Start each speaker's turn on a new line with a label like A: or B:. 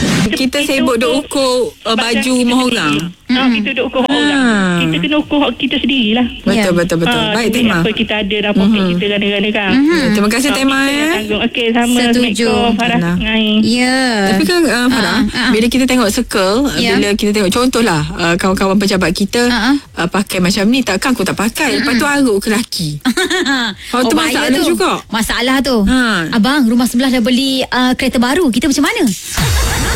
A: Kita sibuk duk ukur baju rumah orang.
B: Kita duk ukur orang. Kita kena ukur hak kita sendirilah.
A: Betul. Baik, Tema.
B: Apa kita ada dalam poket kita gana-gana kan.
A: Terima kasih, Tema.
B: Okey, sama.
C: Setuju.
B: Farah.
A: Tapi kan Farah, bila kita tengok circle, bila kita tengok contohlah kawan-kawan pejabat kita pakai macam ni, takkan aku tak pakai. Lepas tu aruk ke lelaki. Tu masalah juga.
C: Masalah tu. Abang, rumah sebelah dah beli kereta baru. Kita macam mana?